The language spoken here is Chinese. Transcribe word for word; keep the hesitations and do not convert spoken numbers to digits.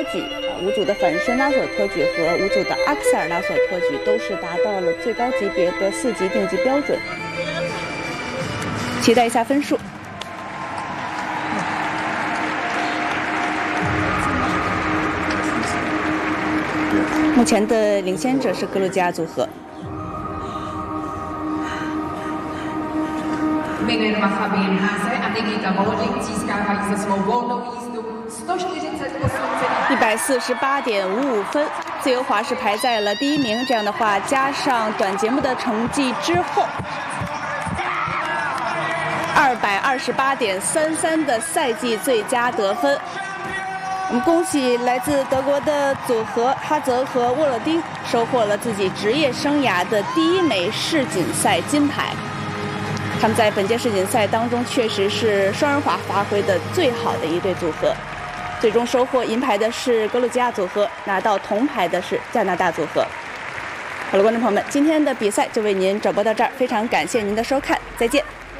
托举、五组的反身拉索托举和五组的阿克塞尔拉索托举都是达到了最高级别的四级定级标准。期待一下分数。目前的领先者是格鲁吉亚组合。 一百四十八点五五分，自由滑是排在了第一名。这样的话，加上短节目的成绩之后，二百二十八点三三的赛季最佳得分。我们恭喜来自德国的组合哈泽和沃勒丁收获了自己职业生涯的第一枚世锦赛金牌。 他们在本届世锦赛当中确实是双人滑发挥的最好的一对组合，最终收获银牌的是格鲁吉亚组合，拿到铜牌的是加拿大组合。好了，观众朋友们，今天的比赛就为您转播到这儿，非常感谢您的收看，再见。